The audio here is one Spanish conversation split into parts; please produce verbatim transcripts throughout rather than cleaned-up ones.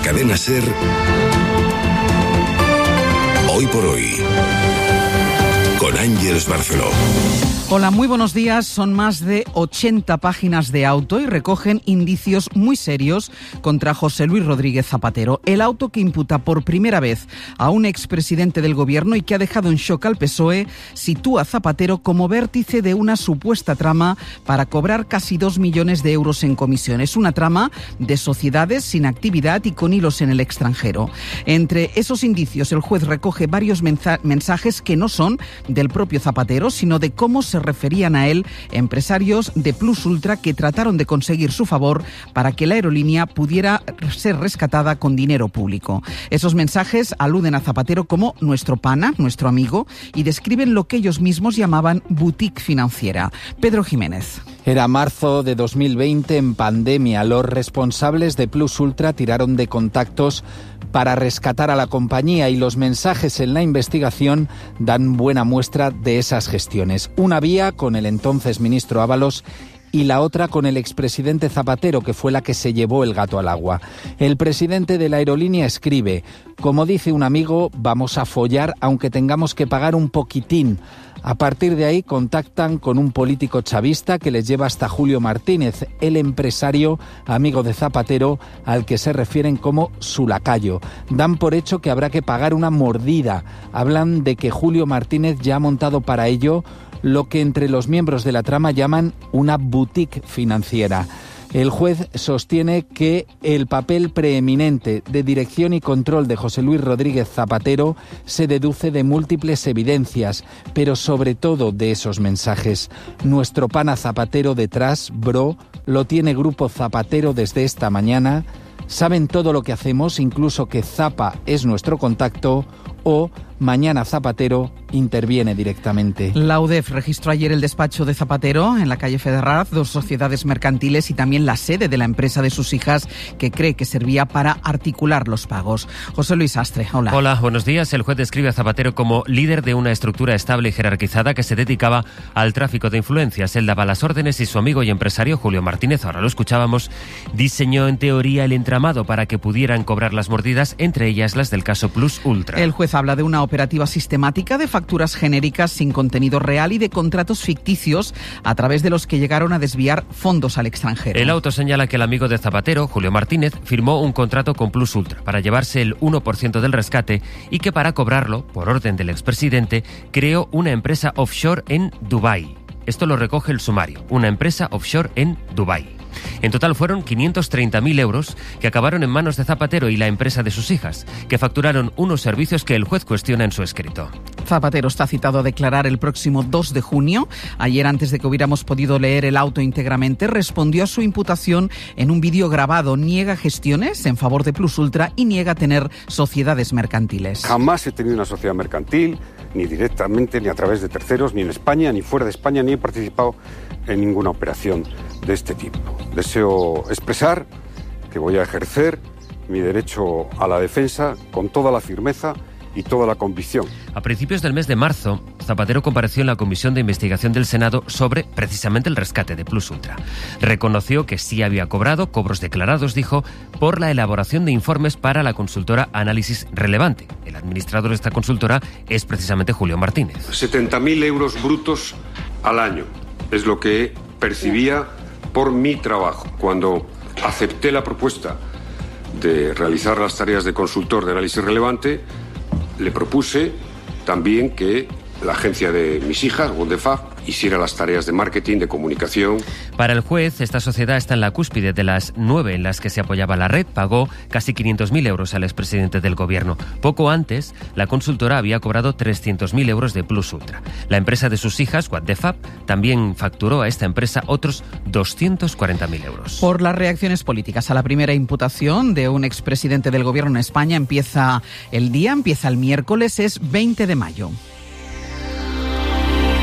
cadena SER, Hoy por Hoy, con Ángeles Barceló. Hola, muy buenos días. Son más de ochenta páginas de auto y recogen indicios muy serios contra José Luis Rodríguez Zapatero. El auto que imputa por primera vez a un expresidente del gobierno y que ha dejado en shock al P S O E sitúa a Zapatero como vértice de una supuesta trama para cobrar casi dos millones de euros en comisiones. Una trama de sociedades sin actividad y con hilos en el extranjero. Entre esos indicios, el juez recoge varios mensa- mensajes que no son del propio Zapatero, sino de cómo se referían a él empresarios de Plus Ultra que trataron de conseguir su favor para que la aerolínea pudiera ser rescatada con dinero público. Esos mensajes aluden a Zapatero como nuestro pana, nuestro amigo, y describen lo que ellos mismos llamaban boutique financiera. Pedro Jiménez. Era marzo de dos mil veinte, en pandemia. Los responsables de Plus Ultra tiraron de contactos para rescatar a la compañía y los mensajes en la investigación dan buena muestra de esas gestiones. Una vía con el entonces ministro Ábalos y la otra con el expresidente Zapatero, que fue la que se llevó el gato al agua. El presidente de la aerolínea escribe: como dice un amigo, vamos a follar aunque tengamos que pagar un poquitín. A partir de ahí contactan con un político chavista que les lleva hasta Julio Martínez, el empresario amigo de Zapatero al que se refieren como su lacayo. Dan por hecho que habrá que pagar una mordida. Hablan de que Julio Martínez ya ha montado para ello lo que entre los miembros de la trama llaman una boutique financiera. El juez sostiene que el papel preeminente de dirección y control de José Luis Rodríguez Zapatero se deduce de múltiples evidencias, pero sobre todo de esos mensajes. Nuestro pana Zapatero detrás, bro, lo tiene Grupo Zapatero desde esta mañana. Saben todo lo que hacemos, incluso que Zapa es nuestro contacto, o mañana Zapatero interviene directamente. La U D E F registró ayer el despacho de Zapatero en la calle Federraz, dos sociedades mercantiles y también la sede de la empresa de sus hijas que cree que servía para articular los pagos. José Luis Astre, hola. Hola, buenos días. El juez describe a Zapatero como líder de una estructura estable y jerarquizada que se dedicaba al tráfico de influencias. Él daba las órdenes y su amigo y empresario Julio Martínez, ahora lo escuchábamos, diseñó en teoría el entramado para que pudieran cobrar las mordidas, entre ellas las del caso Plus Ultra. El juez habla de una operativa sistemática de facturas genéricas sin contenido real y de contratos ficticios a través de los que llegaron a desviar fondos al extranjero. El auto señala que el amigo de Zapatero, Julio Martínez, firmó un contrato con Plus Ultra para llevarse el uno por ciento del rescate y que para cobrarlo, por orden del expresidente, creó una empresa offshore en Dubái. Esto lo recoge el sumario, una empresa offshore en Dubái. En total fueron quinientos treinta mil euros que acabaron en manos de Zapatero y la empresa de sus hijas, que facturaron unos servicios que el juez cuestiona en su escrito. Zapatero está citado a declarar el próximo dos de junio. Ayer, antes de que hubiéramos podido leer el auto íntegramente, respondió a su imputación en un vídeo grabado. Niega gestiones en favor de Plus Ultra y niega tener sociedades mercantiles. Jamás he tenido una sociedad mercantil, ni directamente, ni a través de terceros, ni en España, ni fuera de España, ni he participado en ninguna operación de este tipo. Deseo expresar que voy a ejercer mi derecho a la defensa con toda la firmeza y toda la convicción. A principios del mes de marzo, Zapatero compareció en la Comisión de Investigación del Senado sobre precisamente el rescate de Plus Ultra. Reconoció que sí había cobrado cobros declarados, dijo, por la elaboración de informes para la consultora Análisis Relevante. El administrador de esta consultora es precisamente Julio Martínez. setenta mil euros brutos al año es lo que percibía por mi trabajo. Cuando acepté la propuesta de realizar las tareas de consultor de Análisis Relevante, le propuse también que la agencia de mis hijas, Wondefab, hiciera las tareas de marketing, de comunicación. Para el juez, esta sociedad está en la cúspide de las nueve en las que se apoyaba la red. Pagó casi quinientos mil euros al expresidente del gobierno. Poco antes, la consultora había cobrado trescientos mil euros de Plus Ultra. La empresa de sus hijas, Wondefab, también facturó a esta empresa otros doscientos cuarenta mil euros. Por las reacciones políticas a la primera imputación de un expresidente del gobierno en España, empieza el día, empieza el miércoles, es veinte de mayo.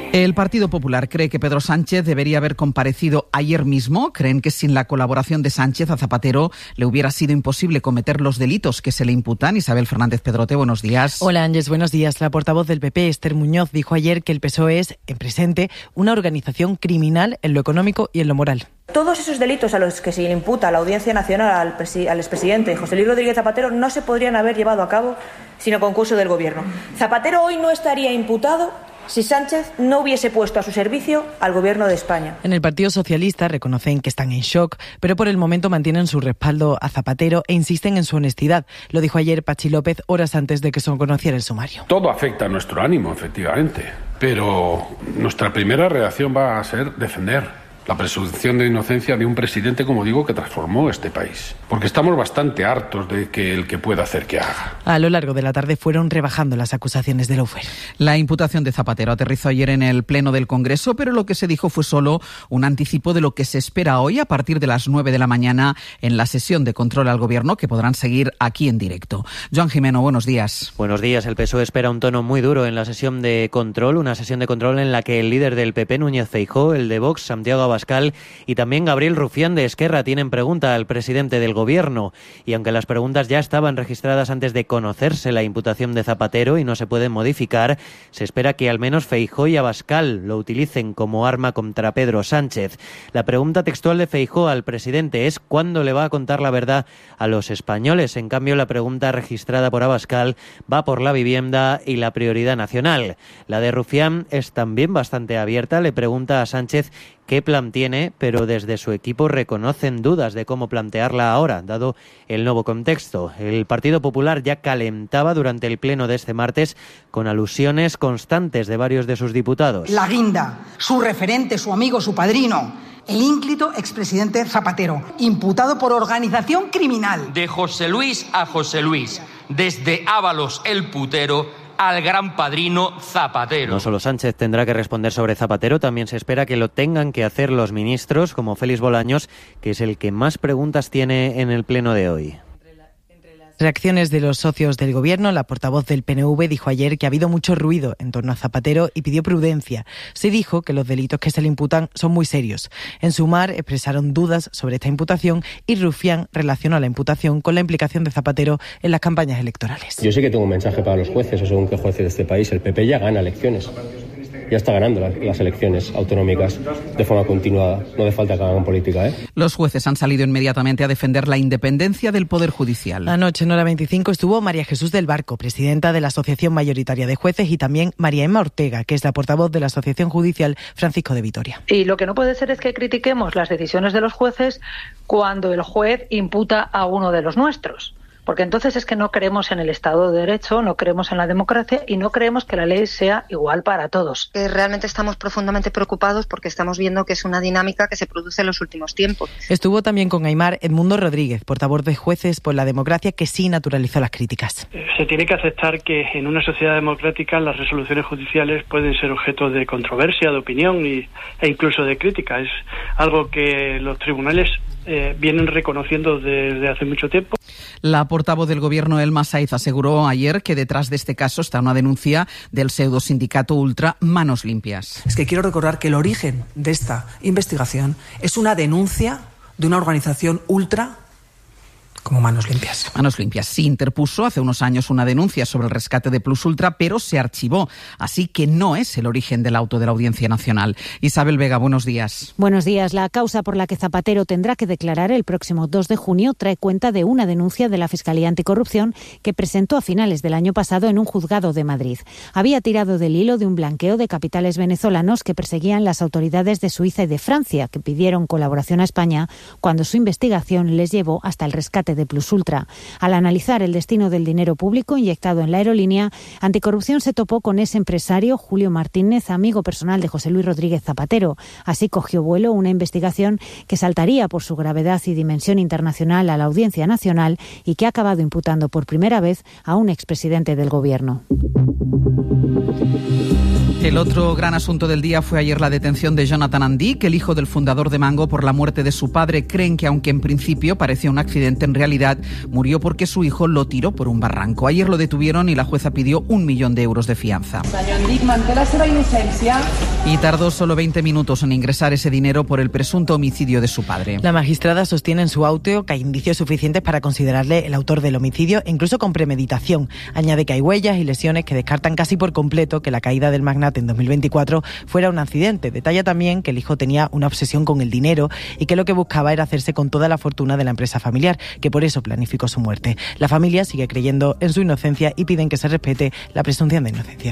El Partido Popular cree que Pedro Sánchez debería haber comparecido ayer mismo. Creen que sin la colaboración de Sánchez a Zapatero le hubiera sido imposible cometer los delitos que se le imputan. Isabel Fernández Pedrote, buenos días. Hola Ángeles, buenos días. La portavoz del P P, Esther Muñoz, dijo ayer que el P S O E es, en presente, una organización criminal en lo económico y en lo moral. Todos esos delitos a los que se le imputa a la Audiencia Nacional al, presi- al expresidente José Luis Rodríguez Zapatero no se podrían haber llevado a cabo sin el concurso del Gobierno. Zapatero hoy no estaría imputado si Sánchez no hubiese puesto a su servicio al Gobierno de España. En el Partido Socialista reconocen que están en shock, pero por el momento mantienen su respaldo a Zapatero e insisten en su honestidad. Lo dijo ayer Pachi López horas antes de que se conociera el sumario. Todo afecta a nuestro ánimo, efectivamente, pero nuestra primera reacción va a ser defender la presunción de inocencia de un presidente, como digo, que transformó este país. Porque estamos bastante hartos de que el que pueda hacer que haga. A lo largo de la tarde fueron rebajando las acusaciones de Lawfare. La imputación de Zapatero aterrizó ayer en el Pleno del Congreso, pero lo que se dijo fue solo un anticipo de lo que se espera hoy a partir de las nueve de la mañana en la sesión de control al Gobierno, que podrán seguir aquí en directo. Joan Jimeno, buenos días. Buenos días. El P S O E espera un tono muy duro en la sesión de control, una sesión de control en la que el líder del P P, Núñez Feijóo, el de Vox, Santiago Abascal, y también Gabriel Rufián de Esquerra tienen pregunta al presidente del Gobierno. Y aunque las preguntas ya estaban registradas antes de conocerse la imputación de Zapatero y no se pueden modificar, se espera que al menos Feijóo y Abascal lo utilicen como arma contra Pedro Sánchez. La pregunta textual de Feijóo al presidente es ¿cuándo le va a contar la verdad a los españoles? En cambio, la pregunta registrada por Abascal va por la vivienda y la prioridad nacional. La de Rufián es también bastante abierta. Le pregunta a Sánchez qué plan tiene, pero desde su equipo reconocen dudas de cómo plantearla ahora, dado el nuevo contexto. El Partido Popular ya calentaba durante el pleno de este martes con alusiones constantes de varios de sus diputados. La guinda, su referente, su amigo, su padrino, el ínclito expresidente Zapatero, imputado por organización criminal. De José Luis a José Luis, desde Ábalos el putero al gran padrino Zapatero. No solo Sánchez tendrá que responder sobre Zapatero, también se espera que lo tengan que hacer los ministros, como Félix Bolaños, que es el que más preguntas tiene en el pleno de hoy. Reacciones de los socios del Gobierno. La portavoz del P N V dijo ayer que ha habido mucho ruido en torno a Zapatero y pidió prudencia. Se dijo que los delitos que se le imputan son muy serios. En Sumar expresaron dudas sobre esta imputación y Rufián relacionó la imputación con la implicación de Zapatero en las campañas electorales. Yo sí que tengo un mensaje para los jueces, o según qué jueces de este país. El P P ya gana elecciones. Ya está ganando las elecciones autonómicas de forma continuada. No hace falta que hagan política, ¿eh? Los jueces han salido inmediatamente a defender la independencia del Poder Judicial. Anoche en hora veinticinco estuvo María Jesús del Barco, presidenta de la Asociación Mayoritaria de Jueces, y también María Emma Ortega, que es la portavoz de la Asociación Judicial Francisco de Vitoria. Y lo que no puede ser es que critiquemos las decisiones de los jueces cuando el juez imputa a uno de los nuestros. Porque entonces es que no creemos en el Estado de Derecho, no creemos en la democracia y no creemos que la ley sea igual para todos. Realmente estamos profundamente preocupados porque estamos viendo que es una dinámica que se produce en los últimos tiempos. Estuvo también con Aimar Edmundo Rodríguez, portavoz de Jueces por la Democracia, que sí naturalizó las críticas. Se tiene que aceptar que en una sociedad democrática las resoluciones judiciales pueden ser objeto de controversia, de opinión y, e incluso de crítica. Es algo que los tribunales eh, vienen reconociendo desde hace mucho tiempo. La portavoz del Gobierno, Elma Saiz, aseguró ayer que detrás de este caso está una denuncia del pseudo sindicato ultra Manos Limpias. Es que quiero recordar que el origen de esta investigación es una denuncia de una organización ultra como Manos Limpias. Manos Limpias sí interpuso hace unos años una denuncia sobre el rescate de Plus Ultra, pero se archivó. Así que no es el origen del auto de la Audiencia Nacional. Isabel Vega, buenos días. Buenos días. La causa por la que Zapatero tendrá que declarar el próximo dos de junio trae cuenta de una denuncia de la Fiscalía Anticorrupción que presentó a finales del año pasado en un juzgado de Madrid. Había tirado del hilo de un blanqueo de capitales venezolanos que perseguían las autoridades de Suiza y de Francia, que pidieron colaboración a España cuando su investigación les llevó hasta el rescate de Plus Ultra. Al analizar el destino del dinero público inyectado en la aerolínea, Anticorrupción se topó con ese empresario, Julio Martínez, amigo personal de José Luis Rodríguez Zapatero. Así cogió vuelo una investigación que saltaría por su gravedad y dimensión internacional a la Audiencia Nacional y que ha acabado imputando por primera vez a un expresidente del Gobierno. El otro gran asunto del día fue ayer la detención de Jonathan Andic, el hijo del fundador de Mango, por la muerte de su padre. Creen que, aunque en principio parecía un accidente, en realidad murió porque su hijo lo tiró por un barranco. Ayer lo detuvieron y la jueza pidió un millón de euros de fianza. Senyor Andic, manté la seva innocència. Y tardó solo veinte minutos en ingresar ese dinero por el presunto homicidio de su padre. La magistrada sostiene en su auto que hay indicios suficientes para considerarle el autor del homicidio, incluso con premeditación. Añade que hay huellas y lesiones que descartan casi por completo que la caída del magnate en dos mil veinticuatro fuera un accidente. Detalla también que el hijo tenía una obsesión con el dinero y que lo que buscaba era hacerse con toda la fortuna de la empresa familiar, que por eso planificó su muerte. La familia sigue creyendo en su inocencia y piden que se respete la presunción de inocencia.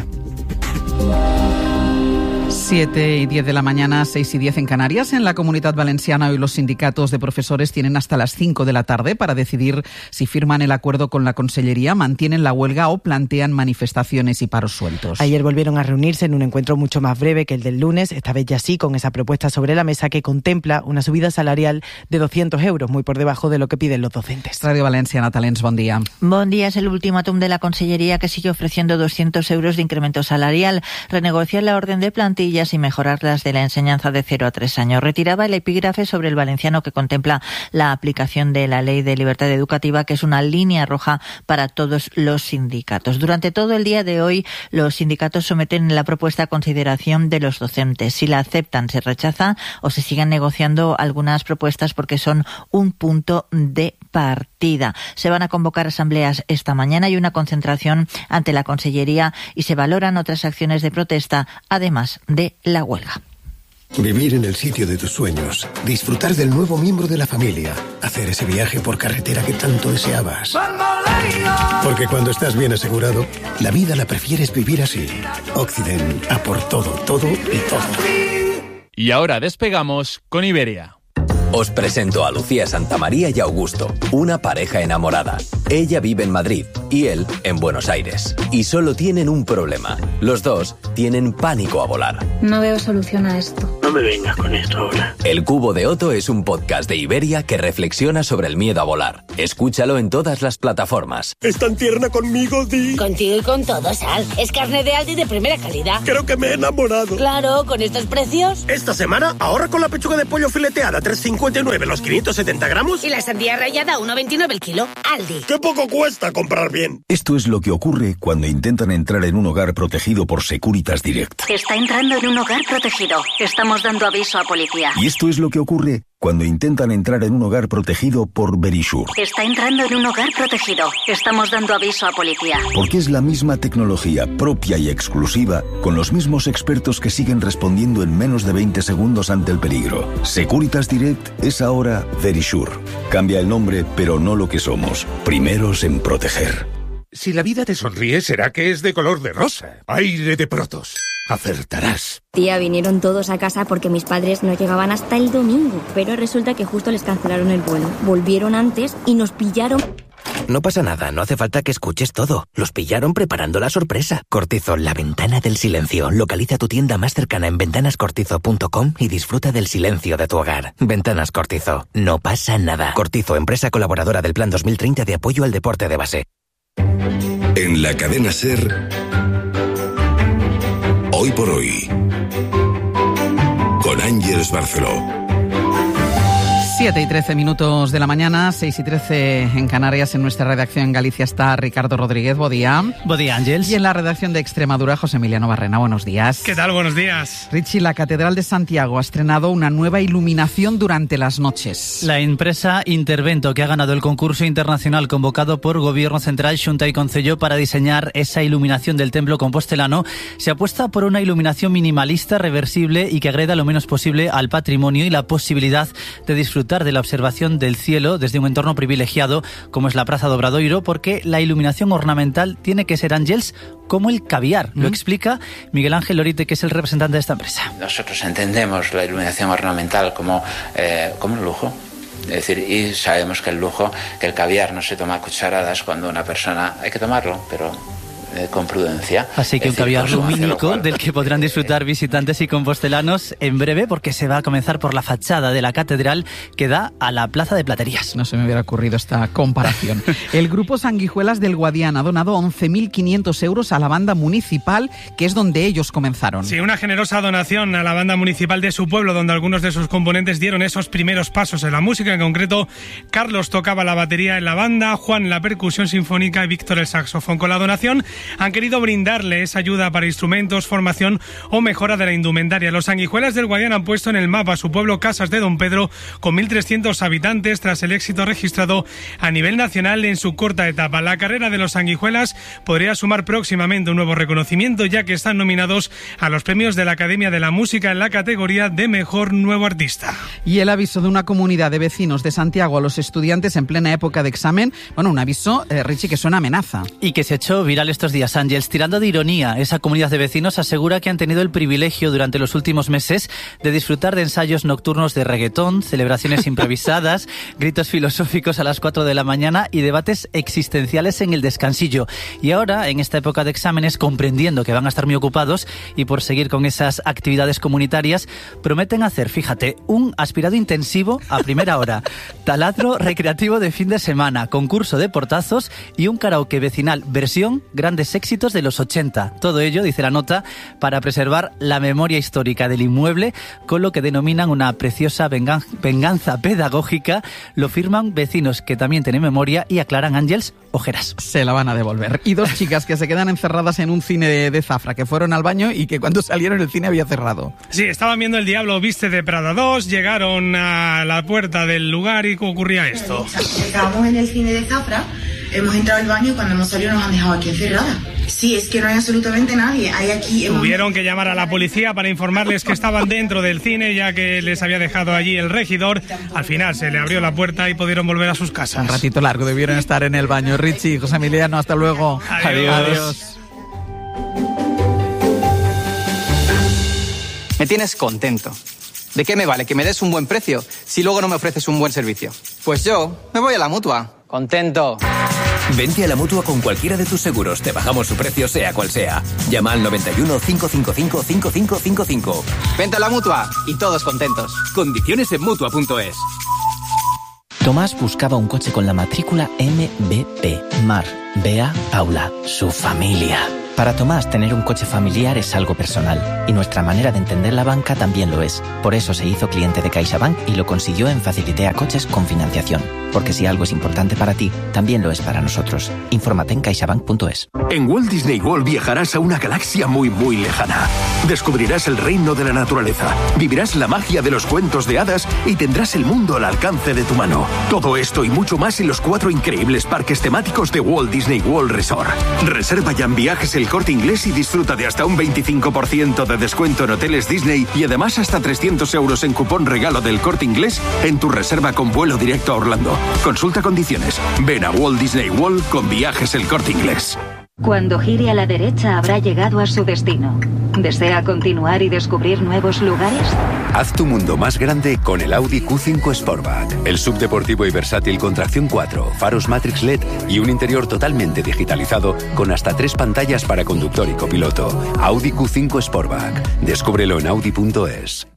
siete y diez de la mañana, seis y diez en Canarias. En la Comunidad Valenciana hoy los sindicatos de profesores tienen hasta las cinco de la tarde para decidir si firman el acuerdo con la Consellería, mantienen la huelga o plantean manifestaciones y paros sueltos. Ayer volvieron a reunirse en un encuentro mucho más breve que el del lunes, esta vez ya sí con esa propuesta sobre la mesa que contempla una subida salarial de doscientos euros, muy por debajo de lo que piden los docentes. Radio Valenciana, Talents, bon día. Bon día. Es el ultimátum de la Consellería, que sigue ofreciendo doscientos euros de incremento salarial, renegociar la orden de plantilla y mejorar las de la enseñanza de cero a tres años. Retiraba el epígrafe sobre el valenciano que contempla la aplicación de la Ley de Libertad Educativa, que es una línea roja para todos los sindicatos. Durante todo el día de hoy, los sindicatos someten la propuesta a consideración de los docentes. Si la aceptan, se rechaza o se siguen negociando algunas propuestas porque son un punto de partida. Se van a convocar asambleas esta mañana y una concentración ante la Consellería, y se valoran otras acciones de protesta, además de la huelga. Vivir en el sitio de tus sueños, disfrutar del nuevo miembro de la familia, hacer ese viaje por carretera que tanto deseabas. Porque cuando estás bien asegurado, la vida la prefieres vivir así. Occident, a por todo, todo y todo. Y ahora despegamos con Iberia. Os presento a Lucía Santamaría y Augusto, una pareja enamorada. Ella vive en Madrid y él en Buenos Aires. Y solo tienen un problema. Los dos tienen pánico a volar. No veo solución a esto. No me vengas con esto ahora. El Cubo de Otto es un podcast de Iberia que reflexiona sobre el miedo a volar. Escúchalo en todas las plataformas. ¿Es tan tierna conmigo, Di? Contigo y con todo, Sal. Es carne de Aldi de primera calidad. Creo que me he enamorado. Claro, con estos precios. Esta semana ahorra con la pechuga de pollo fileteada tres cincuenta y nueve los quinientos setenta gramos. Y la sandía rallada uno veintinueve el kilo. Aldi. ¡Qué poco cuesta comprar bien! Esto es lo que ocurre cuando intentan entrar en un hogar protegido por Securitas Direct. Está entrando en un hogar protegido. Estamos dando aviso a policía. Y esto es lo que ocurre cuando intentan entrar en un hogar protegido por Verisure. Está entrando en un hogar protegido. Estamos dando aviso a policía. Porque es la misma tecnología propia y exclusiva, con los mismos expertos que siguen respondiendo en menos de veinte segundos ante el peligro. Securitas Direct es ahora Verisure. Cambia el nombre, pero no lo que somos. Primeros en proteger. Si la vida te sonríe, será que es de color de rosa. Aire de Protos. Acertarás. Tía, vinieron todos a casa porque mis padres no llegaban hasta el domingo, pero resulta que justo les cancelaron el vuelo. Volvieron antes y nos pillaron. No pasa nada, no hace falta que escuches todo. Los pillaron preparando la sorpresa. Cortizo, la ventana del silencio. Localiza tu tienda más cercana en ventanas cortizo punto com y disfruta del silencio de tu hogar. Ventanas Cortizo, no pasa nada. Cortizo, empresa colaboradora del Plan dos mil treinta de apoyo al deporte de base. En la cadena SER, Hoy por Hoy, con Ángeles Barceló. siete y trece minutos de la mañana, seis y trece en Canarias. En nuestra redacción en Galicia está Ricardo Rodríguez. Buen día. Buen día, Ángels. Y en la redacción de Extremadura, José Emiliano Barrena. Buenos días. ¿Qué tal? Buenos días. Richie, la Catedral de Santiago ha estrenado una nueva iluminación durante las noches. La empresa Intervento, que ha ganado el concurso internacional convocado por Gobierno Central, Xunta y Concello para diseñar esa iluminación del templo compostelano, se apuesta por una iluminación minimalista, reversible y que agreda lo menos posible al patrimonio y la posibilidad de disfrutar de la observación del cielo desde un entorno privilegiado como es la Praza do Obradoiro, porque la iluminación ornamental tiene que ser, Ángels, como el caviar. ¿Mm? Lo explica Miguel Ángel Lorite, que es el representante de esta empresa. Nosotros entendemos la iluminación ornamental como, eh, como un lujo. Es decir, y sabemos que el lujo, que el caviar no se toma a cucharadas cuando una persona... Hay que tomarlo, pero... Eh, con prudencia. Así que es un caviar decir, lumínico cual, del que podrán disfrutar visitantes y compostelanos en breve, porque se va a comenzar por la fachada de la catedral que da a la Plaza de Platerías. No se me hubiera ocurrido esta comparación. El Grupo Sanguijuelas del Guadiana ha donado once mil quinientos euros a la banda municipal, que es donde ellos comenzaron. Sí, una generosa donación a la banda municipal de su pueblo, donde algunos de sus componentes dieron esos primeros pasos en la música. En concreto, Carlos tocaba la batería en la banda, Juan la percusión sinfónica y Víctor el saxofón. Con la donación han querido brindarle esa ayuda para instrumentos, formación o mejora de la indumentaria. Los Sanguijuelas del Guadiana han puesto en el mapa su pueblo Casas de Don Pedro con mil trescientos habitantes tras el éxito registrado a nivel nacional en su corta etapa. La carrera de los Sanguijuelas podría sumar próximamente un nuevo reconocimiento, ya que están nominados a los premios de la Academia de la Música en la categoría de Mejor Nuevo Artista. Y el aviso de una comunidad de vecinos de Santiago a los estudiantes en plena época de examen, bueno, un aviso, eh, Richie, que suena amenaza. Y que se echó viral estos días, Ángels. Tirando de ironía, esa comunidad de vecinos asegura que han tenido el privilegio durante los últimos meses de disfrutar de ensayos nocturnos de reggaetón, celebraciones improvisadas, gritos filosóficos a las cuatro de la mañana y debates existenciales en el descansillo. Y ahora, en esta época de exámenes, comprendiendo que van a estar muy ocupados y por seguir con esas actividades comunitarias, prometen hacer, fíjate, un aspirado intensivo a primera hora, taladro recreativo de fin de semana, concurso de portazos y un karaoke vecinal versión grandes éxitos de los ochenta. Todo ello, dice la nota, para preservar la memoria histórica del inmueble con lo que denominan una preciosa vengan- venganza pedagógica. Lo firman vecinos que también tienen memoria y aclaran, Ángels, ojeras. Se la van a devolver. Y dos chicas que se quedan encerradas en un cine de, de Zafra, que fueron al baño y que cuando salieron el cine había cerrado. Sí, estaban viendo El Diablo Viste de Prada dos, llegaron a la puerta del lugar y ocurría esto. Estábamos en el cine de Zafra, hemos entrado al baño y cuando hemos salido nos han dejado aquí encerradas. Sí, es que no hay absolutamente nadie. Hay aquí... Hemos... Tuvieron que llamar a la policía para informarles que estaban dentro del cine, ya que les había dejado allí el regidor. Al final se le abrió la puerta y pudieron volver a sus casas. Un ratito largo debieron estar en el baño. Richie, José Emiliano, hasta luego. Adiós. Adiós. Me tienes contento. ¿De qué me vale que me des un buen precio si luego no me ofreces un buen servicio? Pues yo me voy a la Mutua. Contento. Vente a la Mutua con cualquiera de tus seguros. Te bajamos su precio sea cual sea. Llama al noventa y uno, cinco cinco cinco, cinco cinco cinco cinco. Vente a la Mutua y todos contentos. Condiciones en Mutua punto es. Tomás buscaba un coche con la matrícula M B P. Mar, Bea, Paula, su familia. Para Tomás, tener un coche familiar es algo personal, y nuestra manera de entender la banca también lo es. Por eso se hizo cliente de CaixaBank y lo consiguió en Facilitea Coches con financiación. Porque si algo es importante para ti, también lo es para nosotros. Infórmate en caixabank punto es. En Walt Disney World viajarás a una galaxia muy muy lejana. Descubrirás el reino de la naturaleza, vivirás la magia de los cuentos de hadas y tendrás el mundo al alcance de tu mano. Todo esto y mucho más en los cuatro increíbles parques temáticos de Walt Disney World Resort. Reserva ya en Viajes El Corte Inglés y disfruta de hasta un veinticinco por ciento de descuento en hoteles Disney y además hasta trescientos euros en cupón regalo del Corte Inglés en tu reserva con vuelo directo a Orlando. Consulta condiciones. Ven a Walt Disney World con Viajes El Corte Inglés. Cuando gire a la derecha habrá llegado a su destino. ¿Desea continuar y descubrir nuevos lugares? Haz tu mundo más grande con el Audi Q cinco Sportback. El subdeportivo y versátil con tracción cuatro, faros Matrix L E D y un interior totalmente digitalizado con hasta tres pantallas para conductor y copiloto. Audi Q cinco Sportback. Descúbrelo en audi punto es.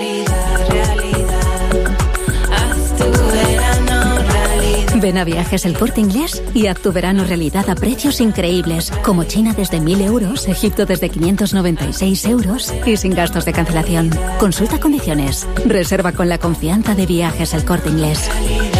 Ven a Viajes El Corte Inglés y haz tu verano realidad a precios increíbles, como China desde mil euros, Egipto desde quinientos noventa y seis euros y sin gastos de cancelación. Consulta condiciones. Reserva con la confianza de Viajes El Corte Inglés.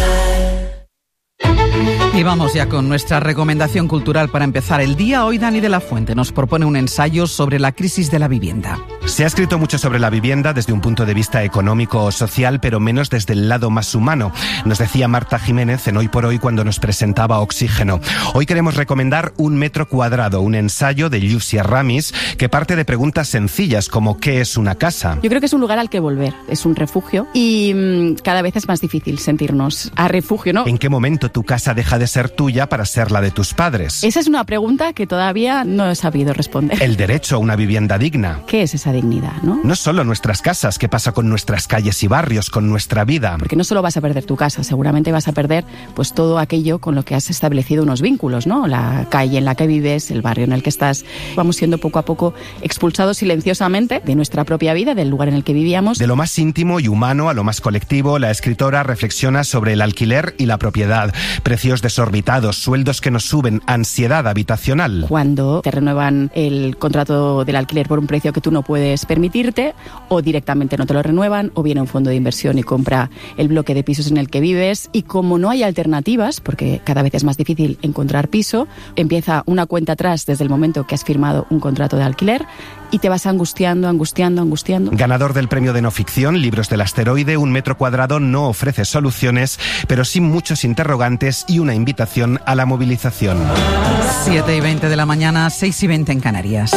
Y vamos ya con nuestra recomendación cultural para empezar el día. Hoy Dani de la Fuente nos propone un ensayo sobre la crisis de la vivienda. Se ha escrito mucho sobre la vivienda desde un punto de vista económico o social, pero menos desde el lado más humano. Nos decía Marta Jiménez en Hoy por Hoy cuando nos presentaba Oxígeno. Hoy queremos recomendar Un metro cuadrado, un ensayo de Lucia Ramis que parte de preguntas sencillas como ¿qué es una casa? Yo creo que es un lugar al que volver, es un refugio y mmm, cada vez es más difícil sentirnos a refugio, ¿no? ¿En qué momento tu casa deja de ser tuya para ser la de tus padres? Esa es una pregunta que todavía no he sabido responder. El derecho a una vivienda digna. ¿Qué es esa dignidad, no? No solo nuestras casas, ¿qué pasa con nuestras calles y barrios, con nuestra vida? Porque no solo vas a perder tu casa, seguramente vas a perder pues todo aquello con lo que has establecido unos vínculos, ¿no? La calle en la que vives, el barrio en el que estás. Vamos siendo poco a poco expulsados silenciosamente de nuestra propia vida, del lugar en el que vivíamos. De lo más íntimo y humano a lo más colectivo, la escritora reflexiona sobre el alquiler y la propiedad, precios desorbitados, sueldos que nos suben, ansiedad habitacional. Cuando te renuevan el contrato del alquiler por un precio que tú no puedes puedes permitirte, o directamente no te lo renuevan, o viene un fondo de inversión y compra el bloque de pisos en el que vives. Y como no hay alternativas, porque cada vez es más difícil encontrar piso, empieza una cuenta atrás desde el momento que has firmado un contrato de alquiler y te vas angustiando, angustiando, angustiando. Ganador del premio de no ficción, Libros del Asteroide, Un metro cuadrado no ofrece soluciones, pero sí muchos interrogantes y una invitación a la movilización. siete y veinte de la mañana, seis y veinte en Canarias.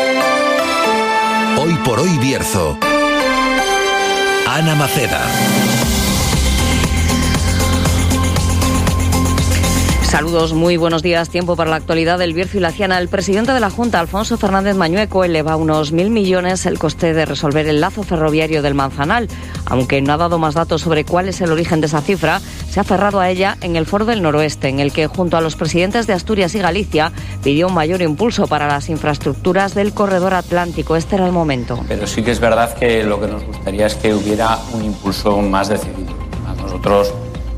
Hoy por hoy Bierzo. Ana Maceda. Saludos, muy buenos días. Tiempo para la actualidad del Bierzo y la Ciana. El presidente de la Junta, Alfonso Fernández Mañueco, eleva a unos mil millones el coste de resolver el lazo ferroviario del Manzanal. Aunque no ha dado más datos sobre cuál es el origen de esa cifra, se ha aferrado a ella en el Foro del Noroeste, en el que, junto a los presidentes de Asturias y Galicia, pidió un mayor impulso para las infraestructuras del corredor atlántico. Este era el momento. Pero sí que es verdad que lo que nos gustaría es que hubiera un impulso más decidido. A nosotros,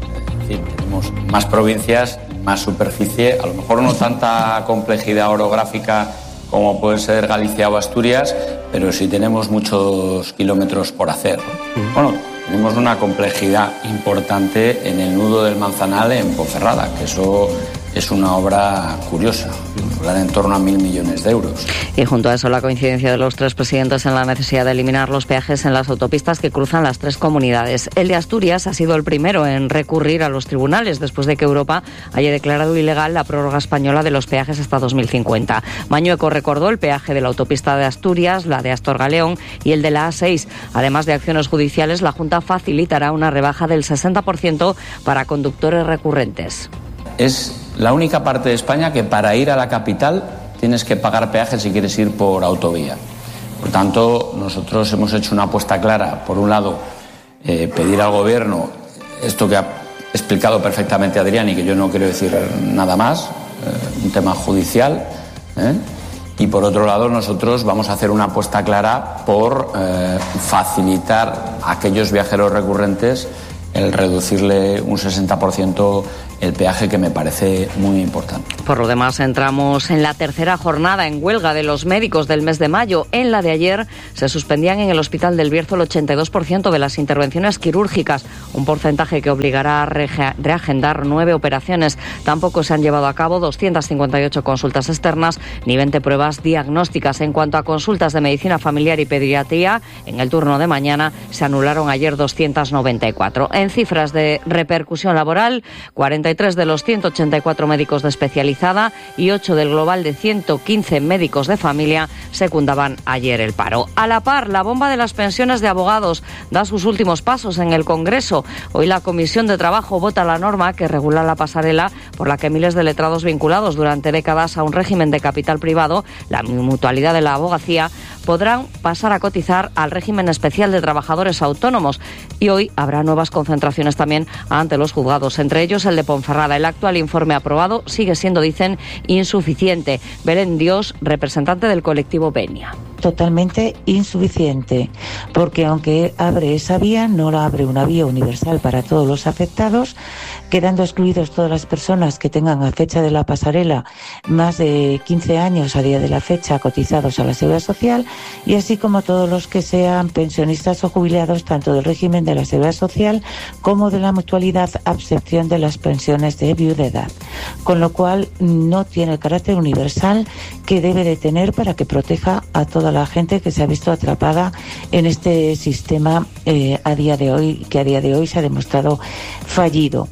en fin, tenemos más provincias, más superficie, a lo mejor no tanta complejidad orográfica como puede ser Galicia o Asturias, pero sí tenemos muchos kilómetros por hacer. Bueno, tenemos una complejidad importante en el nudo del Manzanal en Ponferrada, que eso es una obra curiosa, en torno a mil millones de euros. Y junto a eso, la coincidencia de los tres presidentes en la necesidad de eliminar los peajes en las autopistas que cruzan las tres comunidades. El de Asturias ha sido el primero en recurrir a los tribunales después de que Europa haya declarado ilegal la prórroga española de los peajes hasta dos mil cincuenta. Mañueco recordó el peaje de la autopista de Asturias, la de Astorga-León y el de la A seis. Además de acciones judiciales, la Junta facilitará una rebaja del sesenta por ciento para conductores recurrentes. Es la única parte de España que para ir a la capital tienes que pagar peajes si quieres ir por autovía. Por tanto, nosotros hemos hecho una apuesta clara. Por un lado, eh, pedir al Gobierno esto que ha explicado perfectamente Adrián y que yo no quiero decir nada más, eh, un tema judicial. ¿eh? Y por otro lado, nosotros vamos a hacer una apuesta clara por eh, facilitar a aquellos viajeros recurrentes el reducirle un sesenta por ciento el peaje, que me parece muy importante. Por lo demás, entramos en la tercera jornada en huelga de los médicos del mes de mayo. En la de ayer se suspendían en el Hospital del Bierzo el ochenta y dos por ciento de las intervenciones quirúrgicas, un porcentaje que obligará a reagendar nueve operaciones. Tampoco se han llevado a cabo doscientas cincuenta y ocho consultas externas ni veinte pruebas diagnósticas. En cuanto a consultas de medicina familiar y pediatría, en el turno de mañana se anularon ayer doscientas noventa y cuatro. En cifras de repercusión laboral, cuarenta y tres de los ciento ochenta y cuatro médicos de especializada y ocho del global de ciento quince médicos de familia secundaban ayer el paro. A la par, la bomba de las pensiones de abogados da sus últimos pasos en el Congreso. Hoy la Comisión de Trabajo vota la norma que regula la pasarela por la que miles de letrados vinculados durante décadas a un régimen de capital privado, la mutualidad de la abogacía, podrán pasar a cotizar al régimen especial de trabajadores autónomos. Y hoy habrá nuevas concentraciones también ante los juzgados, entre ellos el de Ponferrada. El actual informe aprobado sigue siendo, dicen, insuficiente. Belén Dios, representante del colectivo Venia. Totalmente insuficiente, porque aunque abre esa vía, no la abre una vía universal para todos los afectados, quedando excluidos todas las personas que tengan a fecha de la pasarela más de quince años a día de la fecha cotizados a la Seguridad Social, y así como todos los que sean pensionistas o jubilados tanto del régimen de la Seguridad Social como de la mutualidad, a excepción de las pensiones de viudedad, con lo cual no tiene el carácter universal que debe de tener para que proteja a toda la gente que se ha visto atrapada en este sistema eh, a día de hoy, que a día de hoy se ha demostrado fallido.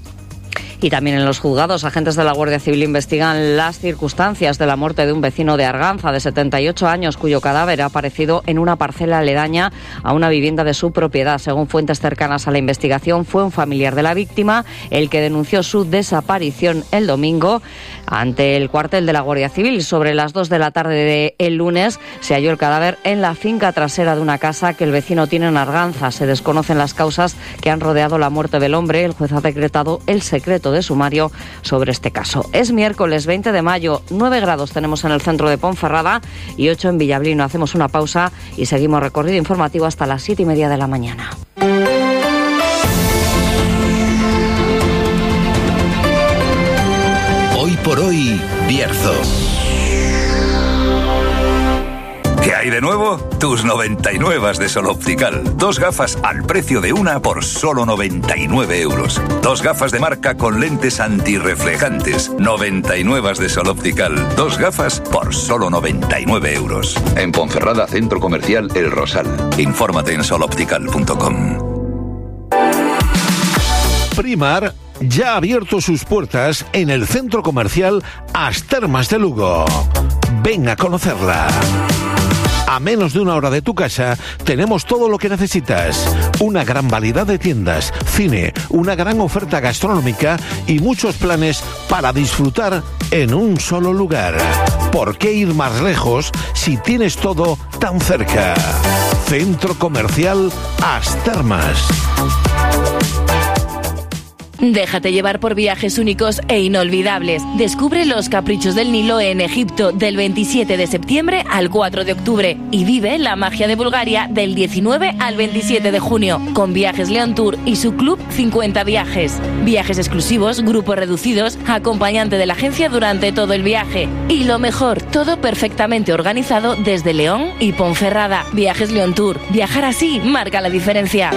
Y también en los juzgados, agentes de la Guardia Civil investigan las circunstancias de la muerte de un vecino de Arganza de setenta y ocho años, cuyo cadáver ha aparecido en una parcela aledaña a una vivienda de su propiedad. Según fuentes cercanas a la investigación, fue un familiar de la víctima el que denunció su desaparición el domingo ante el cuartel de la Guardia Civil. Sobre las dos de la tarde del lunes se halló el cadáver en la finca trasera de una casa que el vecino tiene en Arganza. Se desconocen las causas que han rodeado la muerte del hombre. El juez ha decretado el secreto de sumario sobre este caso. Es miércoles veinte de mayo, nueve grados tenemos en el centro de Ponferrada y ocho en Villablino. Hacemos una pausa y seguimos recorrido informativo hasta las siete y media de la mañana. Hoy por hoy, Bierzo. ¿Qué hay de nuevo? Tus noventa y nueve de Sol Optical. Dos gafas al precio de una por solo noventa y nueve euros. Dos gafas de marca con lentes antirreflejantes. noventa y nueve de Sol Optical. Dos gafas por solo noventa y nueve euros. En Ponferrada, Centro Comercial El Rosal. Infórmate en sol optical punto com. Primar ya ha abierto sus puertas en el centro comercial As Termas de Lugo. Ven a conocerla. A menos de una hora de tu casa tenemos todo lo que necesitas. Una gran variedad de tiendas, cine, una gran oferta gastronómica y muchos planes para disfrutar en un solo lugar. ¿Por qué ir más lejos si tienes todo tan cerca? Centro Comercial As Termas. Déjate llevar por viajes únicos e inolvidables. Descubre los caprichos del Nilo en Egipto del veintisiete de septiembre al cuatro de octubre y vive la magia de Bulgaria del diecinueve al veintisiete de junio con Viajes León Tour y su club cincuenta viajes. Viajes exclusivos, grupos reducidos, acompañante de la agencia durante todo el viaje. Y lo mejor, todo perfectamente organizado desde León y Ponferrada. Viajes León Tour. Viajar así marca la diferencia.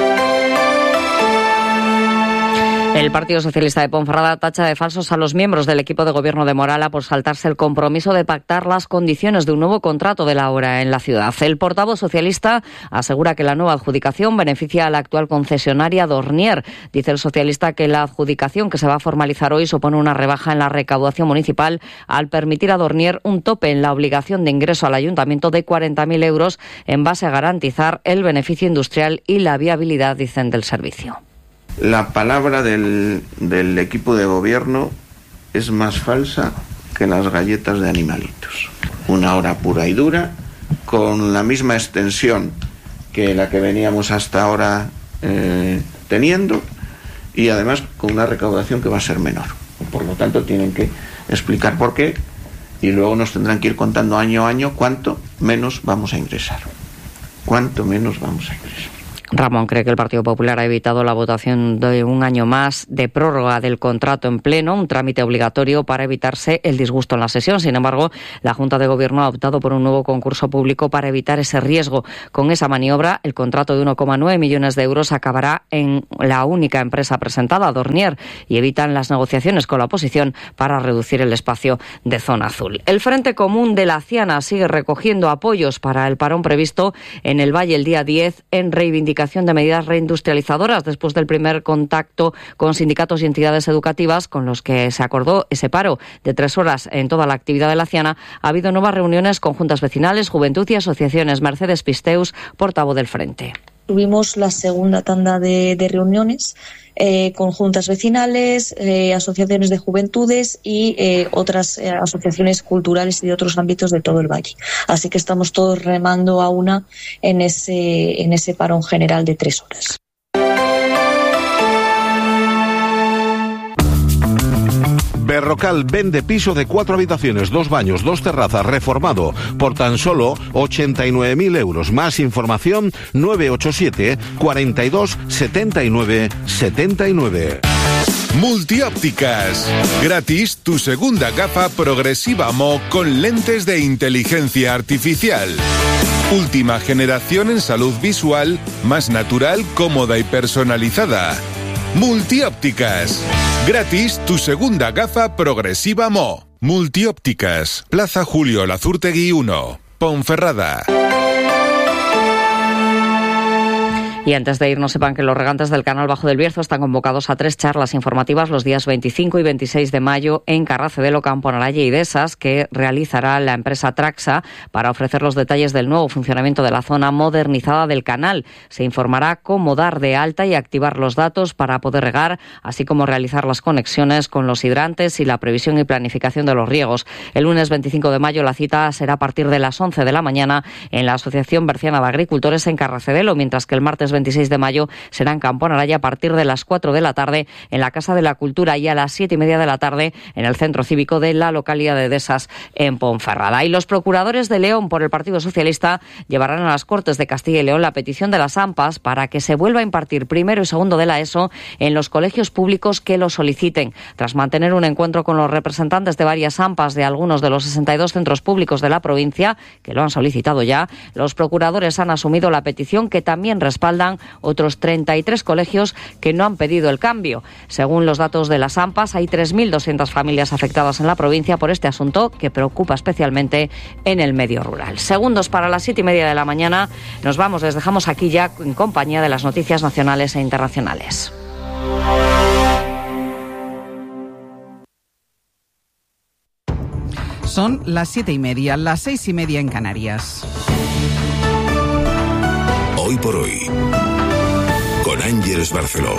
El Partido Socialista de Ponferrada tacha de falsos a los miembros del equipo de gobierno de Morala por saltarse el compromiso de pactar las condiciones de un nuevo contrato de la obra en la ciudad. El portavoz socialista asegura que la nueva adjudicación beneficia a la actual concesionaria Dornier. Dice el socialista que la adjudicación que se va a formalizar hoy supone una rebaja en la recaudación municipal al permitir a Dornier un tope en la obligación de ingreso al ayuntamiento de cuarenta mil euros en base a garantizar el beneficio industrial y la viabilidad, dicen, del servicio. La palabra del, del equipo de gobierno es más falsa que las galletas de animalitos. Una hora pura y dura, con la misma extensión que la que veníamos hasta ahora eh, teniendo, y además con una recaudación que va a ser menor. Por lo tanto, tienen que explicar por qué, y luego nos tendrán que ir contando año a año cuánto menos vamos a ingresar. Cuánto menos vamos a ingresar. Ramón cree que el Partido Popular ha evitado la votación de un año más de prórroga del contrato en pleno, un trámite obligatorio para evitarse el disgusto en la sesión. Sin embargo, la Junta de Gobierno ha optado por un nuevo concurso público para evitar ese riesgo. Con esa maniobra, el contrato de uno coma nueve millones de euros acabará en la única empresa presentada, Dornier, y evitan las negociaciones con la oposición para reducir el espacio de zona azul. El Frente Común de la Ciana sigue recogiendo apoyos para el parón previsto en el Valle el día diez en reivindicación de medidas reindustrializadoras después del primer contacto con sindicatos y entidades educativas con los que se acordó ese paro de tres horas en toda la actividad de la Ciana. Ha habido nuevas reuniones con juntas vecinales, juventud y asociaciones. Mercedes Pisteus, portavoz del Frente. Tuvimos la segunda tanda de, de reuniones eh, con juntas vecinales, eh, asociaciones de juventudes y eh, otras eh, asociaciones culturales y de otros ámbitos de todo el valle. Así que estamos todos remando a una en ese, en ese parón general de tres horas. Berrocal vende piso de cuatro habitaciones, dos baños, dos terrazas, reformado por tan solo ochenta y nueve mil euros. Más información nueve ocho siete, cuarenta y dos, setenta y nueve, setenta y nueve. Multiópticas. Gratis tu segunda gafa progresiva M O con lentes de inteligencia artificial. Última generación en salud visual, más natural, cómoda y personalizada. Multiópticas. Gratis tu segunda gafa progresiva M O. Multiópticas. Plaza Julio Lazurtegui uno. Ponferrada. Y antes de irnos, sepan que los regantes del Canal Bajo del Bierzo están convocados a tres charlas informativas los días veinticinco y veintiséis de mayo en Carracedelo, Campo Naraya y Dehesas, que realizará la empresa Traxa para ofrecer los detalles del nuevo funcionamiento de la zona modernizada del canal. Se informará cómo dar de alta y activar los datos para poder regar, así como realizar las conexiones con los hidrantes y la previsión y planificación de los riegos. El lunes veinticinco de mayo la cita será a partir de las once de la mañana en la Asociación Berciana de Agricultores en Carracedelo, mientras que el martes veintiséis de mayo será en Campo Naraya a partir de las cuatro de la tarde en la Casa de la Cultura y a las siete y media de la tarde en el Centro Cívico de la localidad de Desas, en Ponferrada. Y los procuradores de León por el Partido Socialista llevarán a las Cortes de Castilla y León la petición de las AMPAs para que se vuelva a impartir primero y segundo de la ESO en los colegios públicos que lo soliciten. Tras mantener un encuentro con los representantes de varias AMPAs de algunos de los sesenta y dos centros públicos de la provincia, que lo han solicitado ya, los procuradores han asumido la petición, que también respaldan otros treinta y tres colegios que no han pedido el cambio. Según los datos de las AMPAs, hay tres mil doscientas familias afectadas en la provincia por este asunto, que preocupa especialmente en el medio rural. Segundos para las siete y media de la mañana. Nos vamos, les dejamos aquí ya en compañía de las noticias nacionales e internacionales. Son las siete y media, las seis y media en Canarias. Hoy por hoy, con Ángeles Barceló.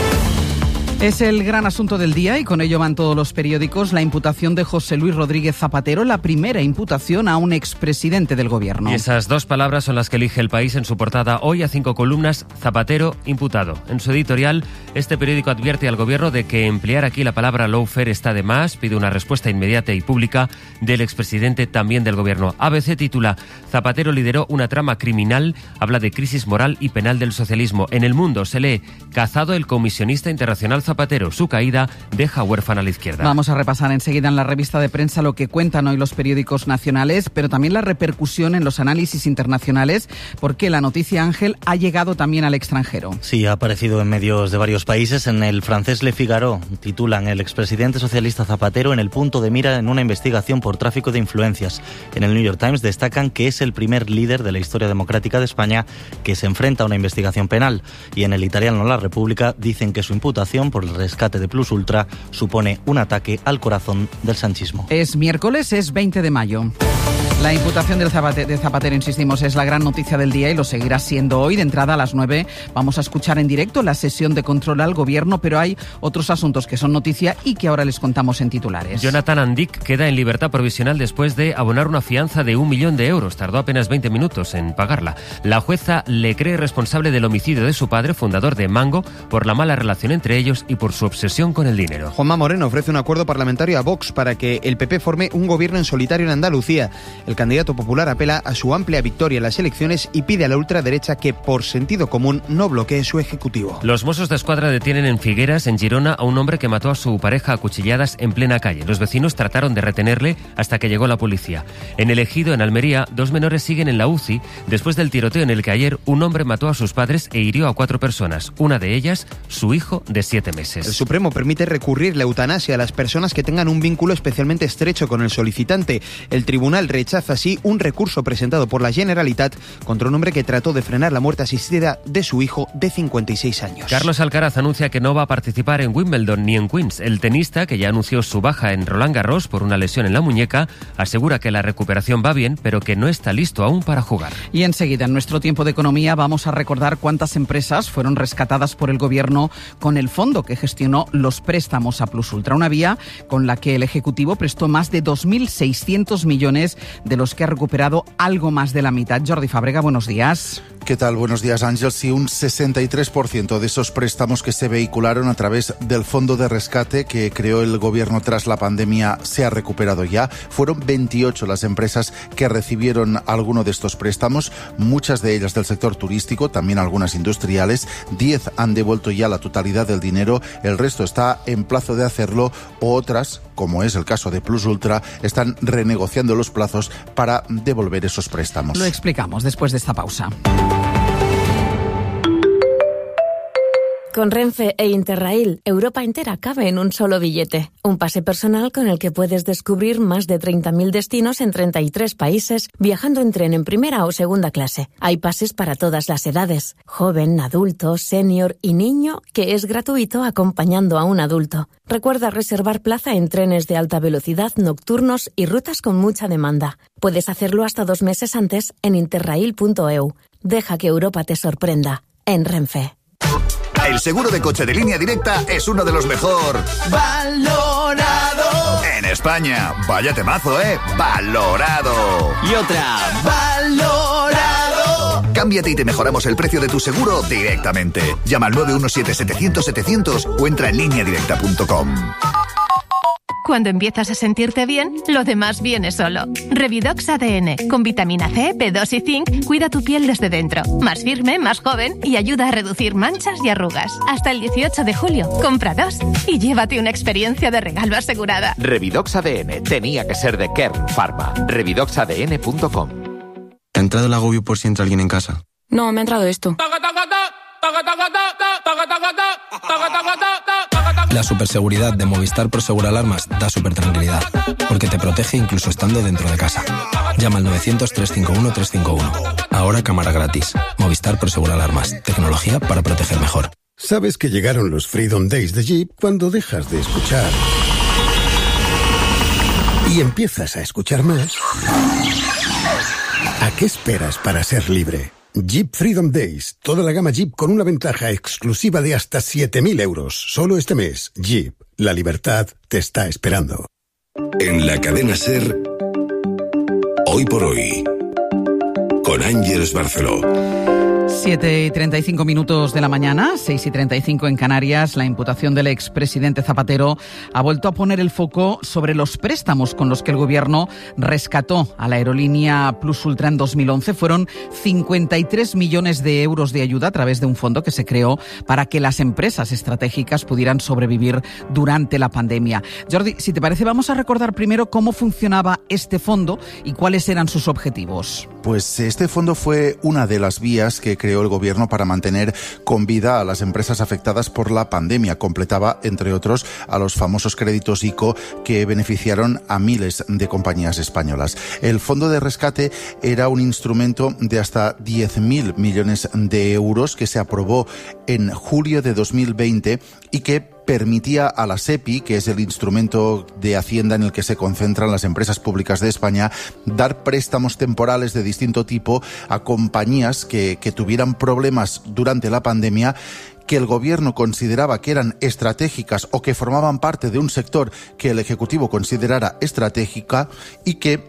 Es el gran asunto del día y con ello van todos los periódicos. La imputación de José Luis Rodríguez Zapatero, la primera imputación a un expresidente del gobierno. Y esas dos palabras son las que elige El País en su portada hoy a cinco columnas: Zapatero imputado. En su editorial, este periódico advierte al gobierno de que emplear aquí la palabra lawfare está de más, pide una respuesta inmediata y pública del expresidente, también del gobierno. A B C titula: Zapatero lideró una trama criminal, habla de crisis moral y penal del socialismo. En El Mundo se lee: cazado el comisionista internacional Zapatero, su caída deja huérfana a la izquierda. Vamos a repasar enseguida en la revista de prensa lo que cuentan hoy los periódicos nacionales, pero también la repercusión en los análisis internacionales, porque la noticia, Ángel, ha llegado también al extranjero. Sí, ha aparecido en medios de varios países. En el francés Le Figaro titulan: el expresidente socialista Zapatero en el punto de mira en una investigación por tráfico de influencias. En el New York Times destacan que es el primer líder de la historia democrática de España que se enfrenta a una investigación penal. Y en el italiano La República dicen que su imputación por el rescate de Plus Ultra supone un ataque al corazón del sanchismo. Es miércoles, es veinte de mayo. La imputación del Zapatero, de Zapatero, insistimos, es la gran noticia del día y lo seguirá siendo hoy. De entrada, a las nueve vamos a escuchar en directo la sesión de control al gobierno, pero hay otros asuntos que son noticia y que ahora les contamos en titulares. Jonathan Andic queda en libertad provisional después de abonar una fianza de un millón de euros. Tardó apenas veinte minutos en pagarla. La jueza le cree responsable del homicidio de su padre, fundador de Mango, por la mala relación entre ellos y por su obsesión con el dinero. Juanma Moreno ofrece un acuerdo parlamentario a Vox para que el P P forme un gobierno en solitario en Andalucía. El candidato popular apela a su amplia victoria en las elecciones y pide a la ultraderecha que, por sentido común, no bloquee su ejecutivo. Los Mossos de Escuadra detienen en Figueras, en Girona, a un hombre que mató a su pareja a cuchilladas en plena calle. Los vecinos trataron de retenerle hasta que llegó la policía. En El Ejido, en Almería, dos menores siguen en la U C I después del tiroteo en el que ayer un hombre mató a sus padres e hirió a cuatro personas. Una de ellas, su hijo de siete meses. El Supremo permite recurrir la eutanasia a las personas que tengan un vínculo especialmente estrecho con el solicitante. El tribunal rechaza así un recurso presentado por la Generalitat contra un hombre que trató de frenar la muerte asistida de su hijo de cincuenta y seis años. Carlos Alcaraz anuncia que no va a participar en Wimbledon ni en Queens. El tenista, que ya anunció su baja en Roland Garros por una lesión en la muñeca, asegura que la recuperación va bien, pero que no está listo aún para jugar. Y enseguida, en nuestro tiempo de economía, vamos a recordar cuántas empresas fueron rescatadas por el gobierno con el fondo que gestionó los préstamos a Plus Ultra, una vía con la que el Ejecutivo prestó más de dos mil seiscientos millones, de los que ha recuperado algo más de la mitad. Jordi Fábrega, buenos días. ¿Qué tal? Buenos días, Ángel. Sí, un sesenta y tres por ciento de esos préstamos que se vehicularon a través del fondo de rescate que creó el gobierno tras la pandemia se ha recuperado ya. Fueron veintiocho las empresas que recibieron alguno de estos préstamos, muchas de ellas del sector turístico, también algunas industriales. diez han devuelto ya la totalidad del dinero, el resto está en plazo de hacerlo, o otras, como es el caso de Plus Ultra, están renegociando los plazos para devolver esos préstamos. Lo explicamos después de esta pausa. Con Renfe e Interrail, Europa entera cabe en un solo billete. Un pase personal con el que puedes descubrir más de treinta mil destinos en treinta y tres países, viajando en tren en primera o segunda clase. Hay pases para todas las edades, joven, adulto, senior y niño, que es gratuito acompañando a un adulto. Recuerda reservar plaza en trenes de alta velocidad, nocturnos y rutas con mucha demanda. Puedes hacerlo hasta dos meses antes en interrail punto e u. Deja que Europa te sorprenda. En Renfe. El seguro de coche de Línea Directa es uno de los mejor valorado en España. Vaya temazo, ¿eh? Valorado. Y otra, valorado. cámbiate y te mejoramos el precio de tu seguro directamente. Llama al nueve uno siete setecientos setecientos o entra en línea directa punto com. Cuando empiezas a sentirte bien, lo demás viene solo. Revidox A D N, con vitamina C, B dos y zinc, cuida tu piel desde dentro. Más firme, más joven y ayuda a reducir manchas y arrugas. Hasta el dieciocho de julio, compra dos y llévate una experiencia de regalo asegurada. Revidox A D N, tenía que ser de Kern Pharma. Revidox A D N punto com. ¿Te ha entrado el agobio por si entra alguien en casa? No, me ha entrado esto. La superseguridad de Movistar Prosegur Alarmas da super tranquilidad, porque te protege incluso estando dentro de casa. Llama al novecientos, trescientos cincuenta y uno, trescientos cincuenta y uno. Ahora cámara gratis. Movistar Prosegur Alarmas. Tecnología para proteger mejor. Sabes que llegaron los Freedom Days de Jeep cuando dejas de escuchar y empiezas a escuchar más. ¿A qué esperas para ser libre? Jeep Freedom Days. Toda la gama Jeep con una ventaja exclusiva de hasta siete mil euros. Solo este mes. Jeep. La libertad te está esperando. En la cadena SER, Hoy por Hoy, con Ángeles Barceló. siete y treinta y cinco minutos de la mañana, seis y treinta y cinco en Canarias. La imputación del expresidente Zapatero ha vuelto a poner el foco sobre los préstamos con los que el gobierno rescató a la aerolínea Plus Ultra en dos mil once. Fueron cincuenta y tres millones de euros de ayuda a través de un fondo que se creó para que las empresas estratégicas pudieran sobrevivir durante la pandemia. Jordi, si te parece, vamos a recordar primero cómo funcionaba este fondo y cuáles eran sus objetivos. Pues este fondo fue una de las vías que creó el gobierno para mantener con vida a las empresas afectadas por la pandemia. Completaba, entre otros, a los famosos créditos ICO que beneficiaron a miles de compañías españolas. El fondo de rescate era un instrumento de hasta diez mil millones de euros que se aprobó en julio de dos mil veinte y que permitía a la SEPI, que es el instrumento de Hacienda en el que se concentran las empresas públicas de España, dar préstamos temporales de distinto tipo a compañías que, que tuvieran problemas durante la pandemia, que el gobierno consideraba que eran estratégicas o que formaban parte de un sector que el Ejecutivo considerara estratégica y que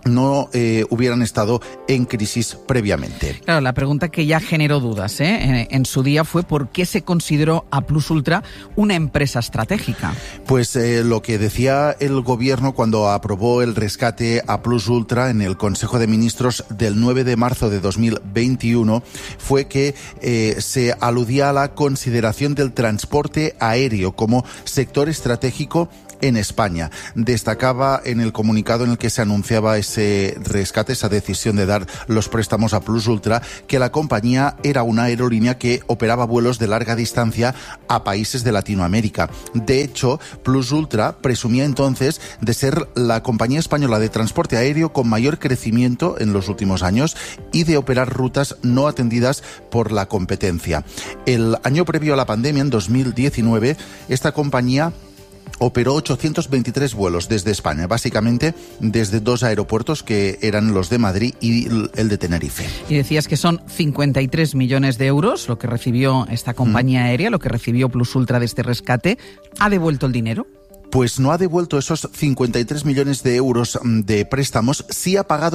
no eh, hubieran estado en crisis previamente. Claro, la pregunta que ya generó dudas ¿eh? en, en su día fue ¿por qué se consideró a Plus Ultra una empresa estratégica? Pues eh, lo que decía el gobierno cuando aprobó el rescate a Plus Ultra en el Consejo de Ministros del nueve de marzo de dos mil veintiuno fue que eh, se aludía a la consideración del transporte aéreo como sector estratégico en España. Destacaba en el comunicado en el que se anunciaba ese rescate, esa decisión de dar los préstamos a Plus Ultra, que la compañía era una aerolínea que operaba vuelos de larga distancia a países de Latinoamérica. De hecho, Plus Ultra presumía entonces de ser la compañía española de transporte aéreo con mayor crecimiento en los últimos años y de operar rutas no atendidas por la competencia. El año previo a la pandemia, en dos mil diecinueve, esta compañía operó ochocientos veintitrés vuelos desde España, básicamente desde dos aeropuertos que eran los de Madrid y el de Tenerife. Y decías que son cincuenta y tres millones de euros lo que recibió esta compañía mm. aérea, lo que recibió Plus Ultra de este rescate. ¿Ha devuelto el dinero? Pues no ha devuelto esos cincuenta y tres millones de euros de préstamos, sí ha pagado